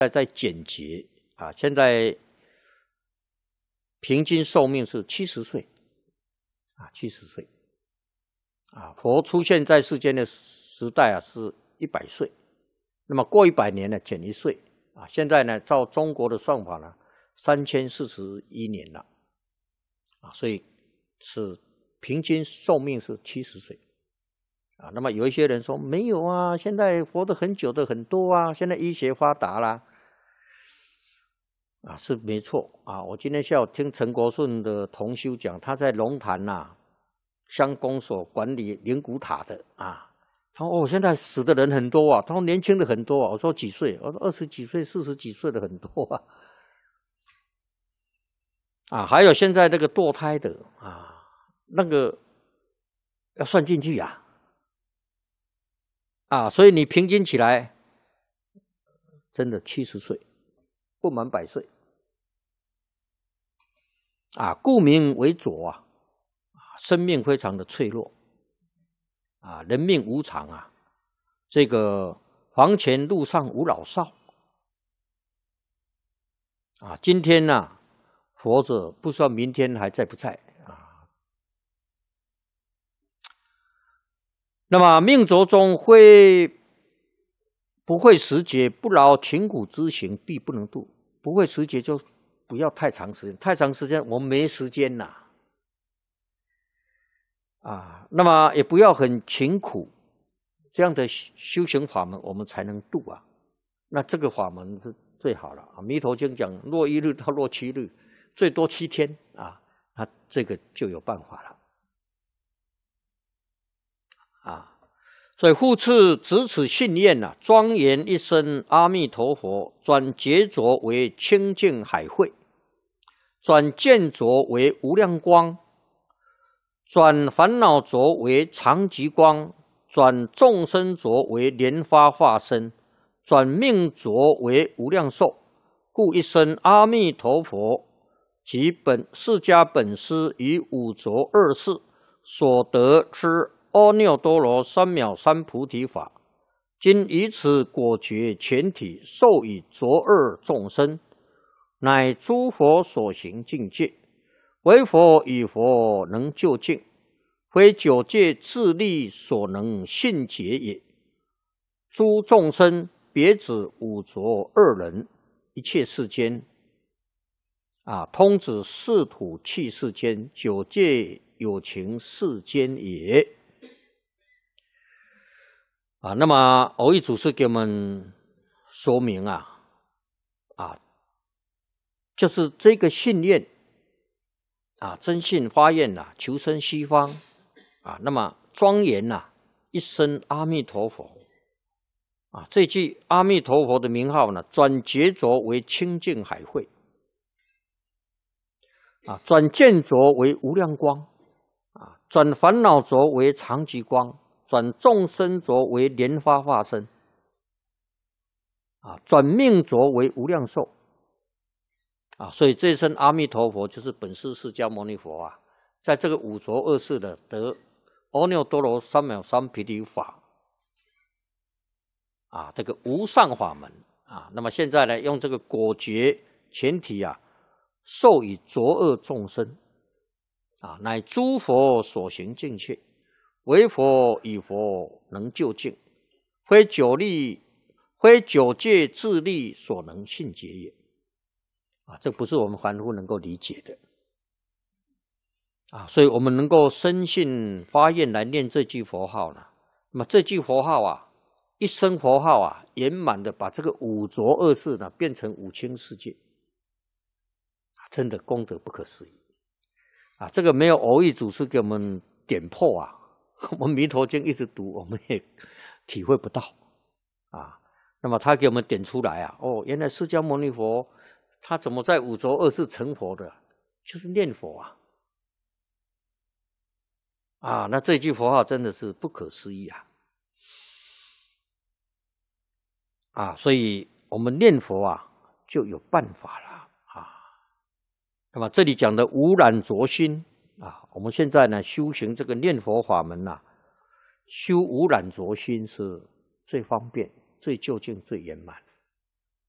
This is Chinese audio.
在简洁啊，现在平均寿命是70岁啊，70岁啊。佛出现在世间的时代啊是100岁，那么过100年呢减1岁啊。现在呢，照中国的算法呢，3041年了啊，所以是平均寿命是70岁。啊，那么有一些人说没有啊，现在活得很久的很多啊，现在医学发达啦，啊是没错啊。我今天下午听陈国顺的同修讲，他在龙潭乡公所管理灵骨塔的啊，他说现在死的人很多啊，他说年轻的很多啊，我说几岁？我说20几岁、40几岁的很多啊，啊还有现在这个堕胎的啊，那个要算进去啊。啊，所以你平均起来，真的70岁，不满100岁，啊，故名为浊啊，生命非常的脆弱，啊，人命无常啊，这个黄泉路上无老少，啊，今天呢，活着不知道明天还在不在啊。那么命浊中不会时节，不劳勤苦之行，必不能度。不会时节就不要太长时间，太长时间我们没时间呐。啊，那么也不要很勤苦，这样的修行法门我们才能度啊。那这个法门是最好了啊。弥陀经讲，若1日到若7日，最多7天啊，那这个就有办法了。啊，所以复次执此信愿啊，庄严一生阿弥陀佛，转劫浊为清净海会，转见浊为无量光，转烦恼浊为常寂光，转众生浊为莲花化身，转命浊为无量寿。故一生阿弥陀佛及释迦本师于五浊恶世所得之阿耨多罗三藐三菩提法，今以此果觉全体授予浊恶众生，乃诸佛所行境界，唯佛与佛能究竟，非九界自力所能信解也。诸众生别指五浊恶人，一切世间啊，通指四土气世间，九界有情世间也。啊，那么偶益祖师给我们说明就是这个信愿啊，真信发愿求生西方啊，那么庄严一生阿弥陀佛啊，这句阿弥陀佛的名号呢，转劫浊为清净海会啊，转见浊为无量光啊，转烦恼浊为常寂光，转众生浊为莲花化身啊，转命浊为无量寿啊，所以这一声阿弥陀佛就是本师释迦牟尼佛啊，在这个五浊恶世的得阿耨多罗三藐三菩提法啊，这个无上法门啊，那么现在呢，用这个果觉全体授予浊恶众生啊，乃诸佛所行境界，唯佛与佛能究竟，非九界自力所能信解也啊，这不是我们凡夫能够理解的啊，所以我们能够深信发愿来念这句佛号呢，那么这句佛号一声佛号圆满的把这个五浊恶世呢变成五清世界，真的功德不可思议啊！这个没有偶益祖师给我们点破我们弥陀经一直读，我们也体会不到啊。那么他给我们点出来原来释迦牟尼佛他怎么在五浊恶世成佛的，就是念佛那这句佛号真的是不可思议所以我们念佛就有办法了那么这里讲的无染浊心我们现在呢修行这个念佛法门修无染浊心是最方便、最究竟、最圆满。